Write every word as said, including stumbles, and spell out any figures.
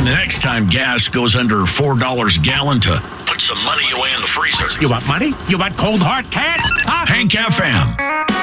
the next time gas goes under four dollars a gallon to put some money away in the freezer. You want money? You want cold hard cash? Huh? Hank F M.